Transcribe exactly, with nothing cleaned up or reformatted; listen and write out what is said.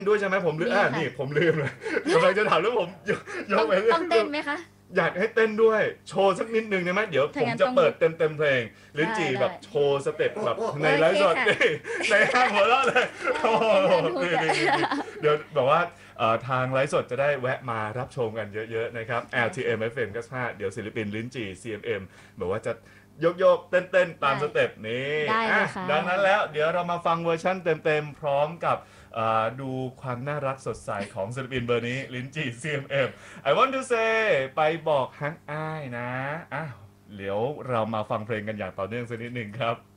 ด้วยใช่ไหมผมลืมมีอ่าค่ะนี่ผมลืมเลย กำลังจะถามแล้วผมยกยต้อก งไปเรื่ต้องเต้นไหมคะอยากให้เต้นด้วย โชว์สักนิดหนึ่งได้ไหม เดี๋ยวผถ้างั้นต้องมจะเปิดเต็ม ๆ เพลง ลิ้นได้จี่ไดแบ้บโชว์สเต็ปแบบในโอไลเคฟ์สดค่ะนี่ ในห้างหัวเราะเลย โอ้โฮเป็นนี่การพูดๆ ๆ เดี๋ยวแบบว่า เอ่อ ทางไลฟ์สดจะได้แวะมารับชมกันเยอะ ๆ นะครับ แอล ที เอ็ม เอฟ เอ็ม เก้าสิบห้า เดี๋ยวศิลปินลิ้นจี่ ซี เอ็ม เอ็ม แบบว่าจะโยก ๆ เต้น ๆ ตามได้สเต็ป นี่ได้เลอะยค่ะดังนั้นแล้วเดี๋ยวเรามาฟังเวอร์ชันเต็ม ๆ พร้อมกับ อ่า ดูความน่ารักสดใสของศิลปินเบอร์นี้ ลิ้นจี่ ซี เอ็ม เอ็ม I want to say ไปบอกฮักอ้ายนะ อ้าว เดี๋ยวเรามาฟังเพลงกันอย่างต่อเนื่องสักนิดหนึ่งครับ